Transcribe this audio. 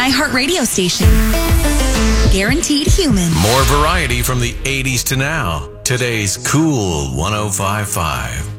iHeartRadio station. Guaranteed human. More variety from the 80s to now. Today's Cool 105.5.